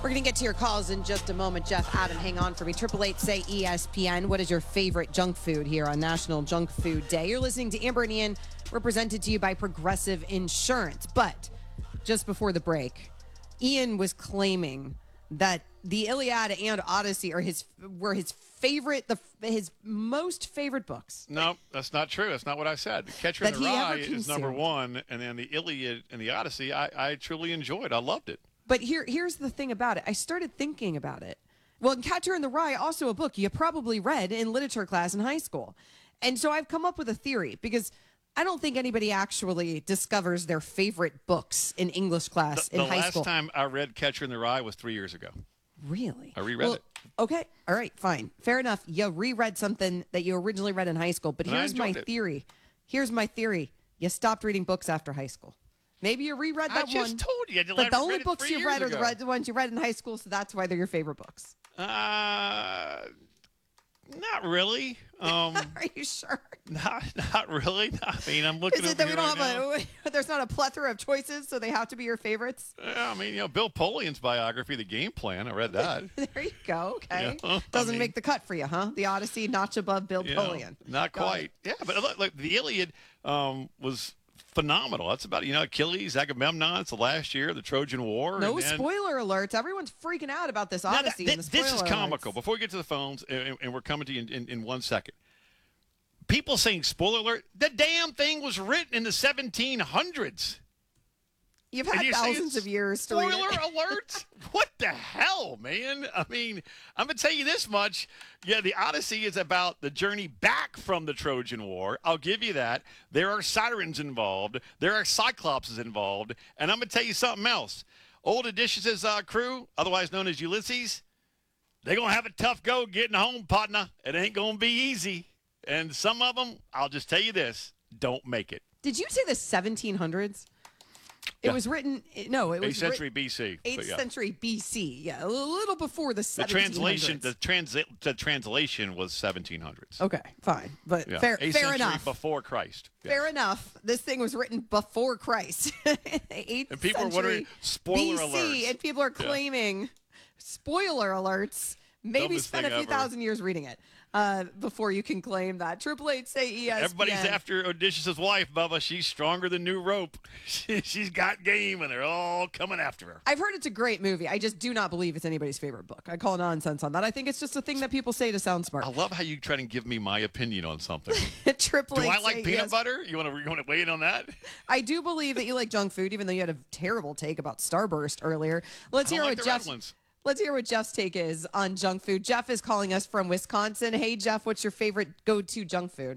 We're going to get to your calls in just a moment. Jeff, Adam, hang on for me. 888-SAY-ESPN. What is your favorite junk food here on National Junk Food Day? You're listening to Amber and Ian. We're presented to you by Progressive Insurance. But just before the break, Ian was claiming that the Iliad and Odyssey were his favorite, his most favorite books. No, that's not true. That's not what I said. Catcher in the Rye is number one, and then the Iliad and the Odyssey, I truly enjoyed. I loved it. But here's the thing about it. I started thinking about it. Well, Catcher in the Rye, also a book you probably read in literature class in high school. And so I've come up with a theory because I don't think anybody actually discovers their favorite books in English class in high school. The last time I read Catcher in the Rye was 3 years ago. Really? I reread it. Okay. All right. Fine. Fair enough. You reread something that you originally read in high school. But here's my theory. Here's my theory. You stopped reading books after high school. Maybe you reread that one. I just told you. But the only books you read are the ones you read in high school, so that's why they're your favorite books. Not really. Are you sure? Not really. I mean, I'm looking. Is it that we don't have there's not a plethora of choices, so they have to be your favorites? Yeah, I mean, Bill Polian's biography, The Game Plan. I read that. There you go. Okay. Doesn't make the cut for you, huh? The Odyssey, notch above Bill Polian. Not quite. Yeah, but look, the Iliad was phenomenal. That's about, Achilles, Agamemnon. It's the last year of the Trojan War. No spoiler alerts. Everyone's freaking out about this Odyssey. This is comical. Before we get to the phones, and we're coming to you in 1 second. People saying spoiler alert. The damn thing was written in the 1700s. You've had thousands of years to read it. Spoiler alert? What the hell, man? I mean, I'm going to tell you this much. Yeah, the Odyssey is about the journey back from the Trojan War. I'll give you that. There are sirens involved. There are cyclopses involved. And I'm going to tell you something else. Old Odysseus' crew, otherwise known as Ulysses, they're going to have a tough go getting home, partner. It ain't going to be easy. And some of them, I'll just tell you this, don't make it. Did you say the 1700s? It was written, no, it was 8th century BC. 8th century BC, yeah, a little before the 1700s. The translation was 1700s. Okay, fine, but fair enough. Before Christ. Fair enough. This thing was written before Christ. 8th and people century are wondering, spoiler BC, alerts. And people are claiming, spoiler alerts, maybe spend a few thousand years reading it. Before you can claim that. 888-SAY-ESPN. Everybody's after Odysseus' wife, Bubba. She's stronger than new rope. She's got game, and they're all coming after her. I've heard it's a great movie. I just do not believe it's anybody's favorite book. I call nonsense on that. I think it's just a thing that people say to sound smart. I love how you try to give me my opinion on something. 888-SAY-ESPN. Do I like peanut butter? You want to weigh in on that? I do believe that you like junk food, even though you had a terrible take about Starburst earlier. Let's hear what Jeff's take is on junk food. Jeff is calling us from Wisconsin. Hey, Jeff, what's your favorite go-to junk food?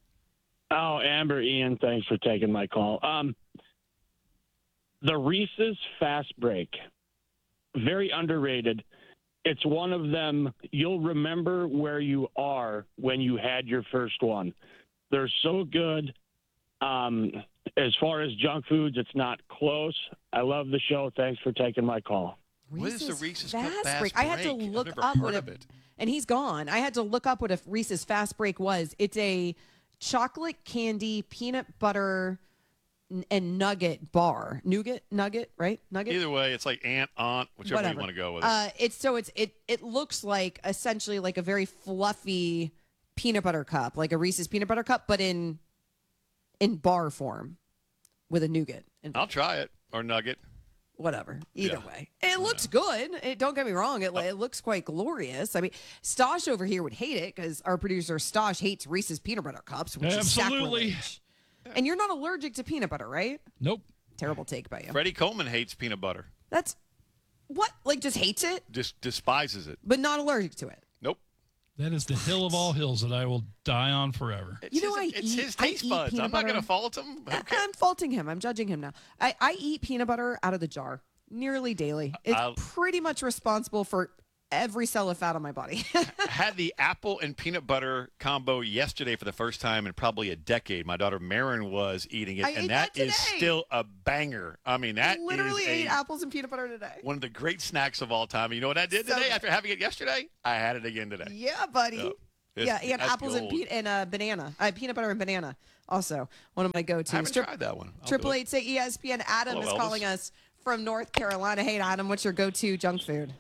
Oh, Amber, Ian, thanks for taking my call. The Reese's Fast Break, very underrated. It's one of them, you'll remember where you are when you had your first one. They're so good. As far as junk foods, it's not close. I love the show. Thanks for taking my call. What is the Reese's Fast Break? I had to look up what it, and he's gone. I had to look up what a Reese's Fast Break was. It's a chocolate candy, peanut butter, and nugget bar. Nugget, right? Nugget. Either way, it's like aunt, whichever you want to go with. It looks like essentially like a very fluffy peanut butter cup, like a Reese's peanut butter cup, but in bar form with a nougat. I'll try it, or nugget. Whatever. Either way. It looks good. Don't get me wrong. It looks quite glorious. I mean, Stosh over here would hate it because our producer Stosh hates Reese's peanut butter cups, which is sacrilege. And you're not allergic to peanut butter, right? Nope. Terrible take by you. Freddie Coleman hates peanut butter. That's what? Like just hates it? Just despises it. But not allergic to it. Nope. That is the hill of all hills that I will die on forever. It's his taste buds. I'm not going to fault him. Okay. I'm faulting him. I'm judging him now. I eat peanut butter out of the jar nearly daily. It's pretty much responsible for every cell of fat on my body. I had the apple and peanut butter combo yesterday for the first time in probably a decade. My daughter Marin was eating it, and that is still a banger. I mean, that literally ate apples and peanut butter today. One of the great snacks of all time. You know what I did today after having it yesterday? I had it again today. Yeah, buddy. And apples and banana. Peanut butter and banana. Also, one of my go-tos. I haven't tried that one. 888-SAY-ESPN. Adam is calling us from North Carolina. Hey, Adam, what's your go-to junk food?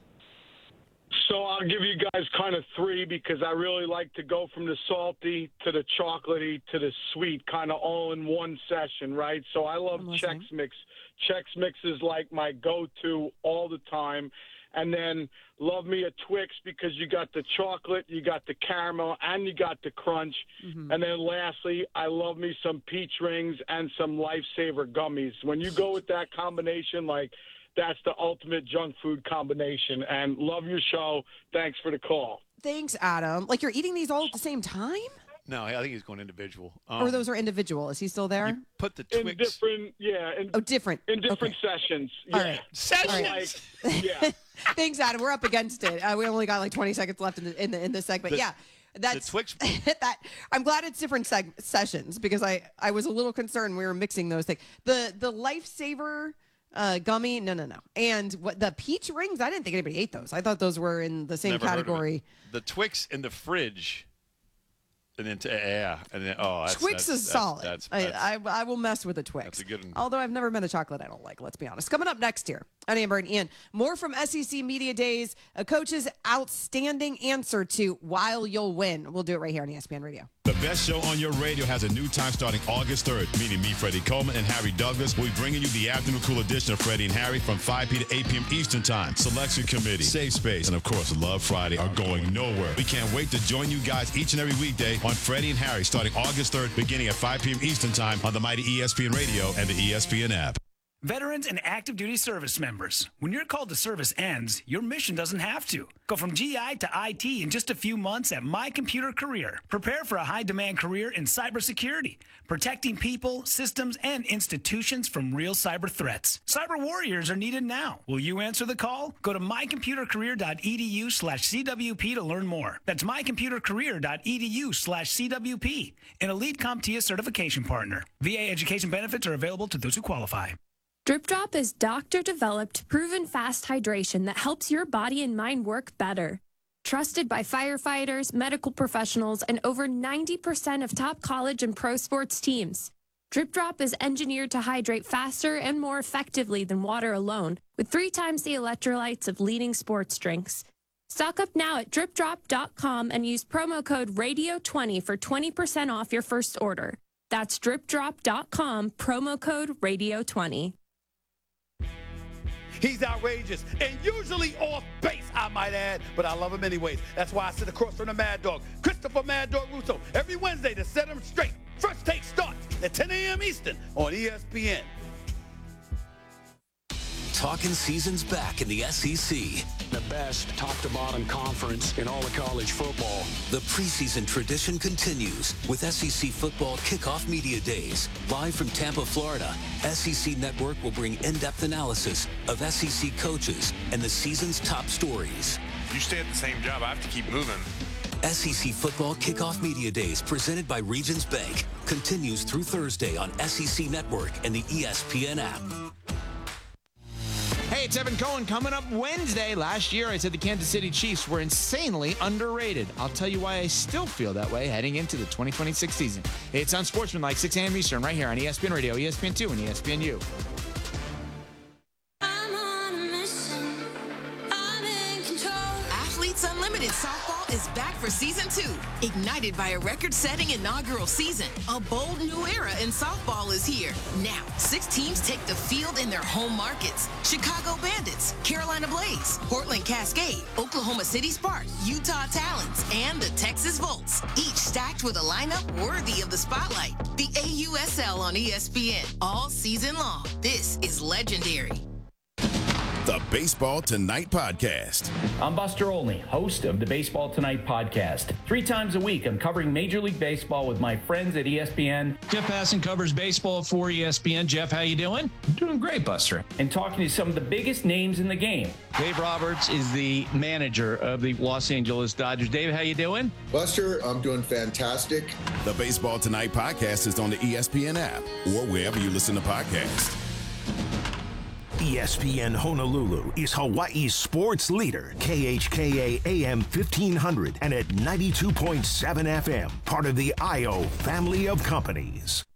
So I'll give you guys kind of three because I really like to go from the salty to the chocolatey to the sweet, kind of all in one session, right? So I love Chex Mix. Chex Mix is like my go-to all the time. And then love me a Twix because you got the chocolate, you got the caramel, and you got the crunch. Mm-hmm. And then lastly, I love me some peach rings and some Lifesaver gummies. When you go with that combination, like, that's the ultimate junk food combination. And love your show. Thanks for the call. Thanks, Adam. Like, you're eating these all at the same time? No, I think he's going individual. Or those are individual. Is he still there? You put the Twix. In different, yeah. Different. In different sessions. Yeah. All right. Sessions. Yeah. Thanks, Adam. We're up against it. We only got like 20 seconds left in this segment. That's the Twix. that. I'm glad it's different sessions because I was a little concerned we were mixing those things. The Lifesaver gummy, no. And what the peach rings? I didn't think anybody ate those. I thought those were in the same category. The Twix in the fridge. And then, Twix is solid. I will mess with a Twix. That's a good one. Although I've never met a chocolate I don't like, let's be honest. Coming up next here on Amber and Ian, more from SEC Media Days, a coach's outstanding answer to "While You'll Win." We'll do it right here on ESPN Radio. The best show on your radio has a new time starting August 3rd, meaning me, Freddie Coleman, and Harry Douglas. We'll be bringing you the afternoon cool edition of Freddie and Harry from 5 p. to 8 p.m. Eastern Time. Selection Committee, Safe Space, and of course, Love Friday are going nowhere. We can't wait to join you guys each and every weekday on Freddie and Harry starting August 3rd, beginning at 5 p.m. Eastern Time on the mighty ESPN Radio and the ESPN app. Veterans and active duty service members, when your call to service ends, your mission doesn't have to. Go from GI to IT in just a few months at My Computer Career. Prepare for a high-demand career in cybersecurity, protecting people, systems, and institutions from real cyber threats. Cyber warriors are needed now. Will you answer the call? Go to mycomputercareer.edu/CWP to learn more. That's mycomputercareer.edu/CWP, an Elite CompTIA certification partner. VA education benefits are available to those who qualify. Drip Drop is doctor-developed, proven fast hydration that helps your body and mind work better. Trusted by firefighters, medical professionals, and over 90% of top college and pro sports teams. Drip Drop is engineered to hydrate faster and more effectively than water alone, with 3 times the electrolytes of leading sports drinks. Stock up now at dripdrop.com and use promo code RADIO20 for 20% off your first order. That's dripdrop.com, promo code RADIO20. He's outrageous and usually off base, I might add, but I love him anyways. That's why I sit across from the Mad Dog, Christopher Mad Dog Russo, every Wednesday to set him straight. First Take starts at 10 a.m. Eastern on ESPN. Talking season's back in the SEC. The best top-to-bottom conference in all of college football. The preseason tradition continues with SEC Football Kickoff Media Days. Live from Tampa, Florida, SEC Network will bring in-depth analysis of SEC coaches and the season's top stories. You stay at the same job, I have to keep moving. SEC Football Kickoff Media Days, presented by Regions Bank, continues through Thursday on SEC Network and the ESPN app. Hey, it's Evan Cohen. Coming up Wednesday. Last year, I said the Kansas City Chiefs were insanely underrated. I'll tell you why I still feel that way heading into the 2026 season. It's on Sportsmanlike, 6 a.m. Eastern, right here on ESPN Radio, ESPN2, and ESPNU. Unlimited Softball is back for Season 2. Ignited by a record-setting inaugural season, a bold new era in softball is here. Now, 6 teams take the field in their home markets. Chicago Bandits, Carolina Blaze, Portland Cascade, Oklahoma City Sparks, Utah Talons, and the Texas Volts. Each stacked with a lineup worthy of the spotlight. The AUSL on ESPN all season long. This is legendary. The Baseball Tonight Podcast. I'm Buster Olney, host of the Baseball Tonight Podcast. 3 times a week, I'm covering Major League Baseball with my friends at ESPN. Jeff Passan covers baseball for ESPN. Jeff, how you doing? Doing great, Buster. And talking to some of the biggest names in the game. Dave Roberts is the manager of the Los Angeles Dodgers. Dave, how you doing? Buster, I'm doing fantastic. The Baseball Tonight Podcast is on the ESPN app or wherever you listen to podcasts. ESPN Honolulu is Hawaii's sports leader, KHKA AM 1500 and at 92.7 FM, part of the IO family of companies.